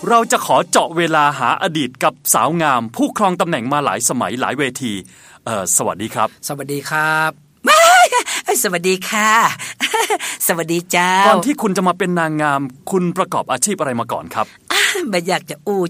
เราจะขอเจาะเวลาหาอดีตกับสาวงามผู้ครองตำแหน่งมาหลายสมัยหลายเวทีสวัสดีครับสวัสดีครับสวัสดีค่ะสวัสดีเจ้าก่อนที่คุณจะมาเป็นนางงามคุณประกอบอาชีพอะไรมาก่อนครับไม่อยากจะอู้